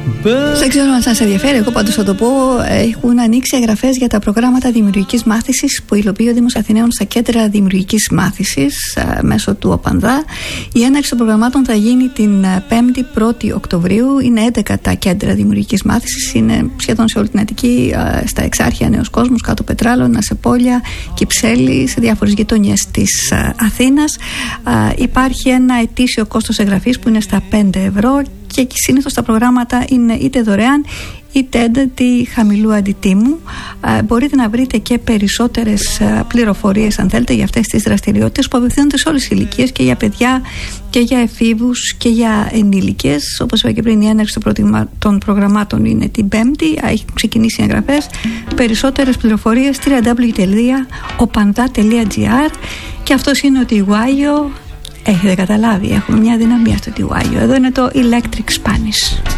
Δεν ξέρω αν σας ενδιαφέρει, εγώ πάντως θα το πω. Έχουν ανοίξει εγγραφές για τα προγράμματα δημιουργικής μάθησης που υλοποιεί ο Δήμος Αθηναίων στα κέντρα δημιουργικής μάθησης μέσω του ΟΠΑΝΔΑ. Η έναρξη των προγραμμάτων θα γίνει την 5η 1η Οκτωβρίου. Είναι 11 τα κέντρα δημιουργικής μάθησης. Είναι σχεδόν σε όλη την Αττική, στα Εξάρχεια, Νέος Κόσμος, Κάτω Πετράλωνα, σε Πόλια, Κυψέλη, σε διάφορες γειτονιές της Αθήνας. Υπάρχει ένα ετήσιο κόστος εγγραφής που είναι στα 5 ευρώ. Και συνήθως τα προγράμματα είναι είτε δωρεάν είτε έντατη χαμηλού αντιτίμου. Μπορείτε να βρείτε και περισσότερες πληροφορίες αν θέλετε για αυτές τις δραστηριότητες που απευθύνονται σε όλες τις ηλικίες, και για παιδιά και για εφήβους και για ενήλικες. Όπως είπα και πριν, η έναρξη των προγραμμάτων είναι την 5η, έχουν ξεκινήσει οι εγγραφές. Περισσότερες πληροφορίες www.opanda.gr. Και αυτός είναι ο Τιγουάγιο. Έχετε καταλάβει, έχουμε μια δυναμία στο Τιγουάγιο. Εδώ είναι το Electric Spanish.